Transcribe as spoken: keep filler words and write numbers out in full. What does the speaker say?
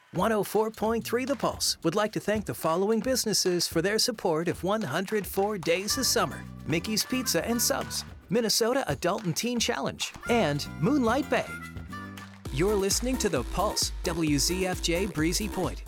one oh four point three The Pulse would like to thank the following businesses for their support of one hundred four Days of Summer: Mickey's Pizza and Subs, Minnesota Adult and Teen Challenge, and Moonlight Bay. You're listening to The Pulse, W Z F J Breezy Point,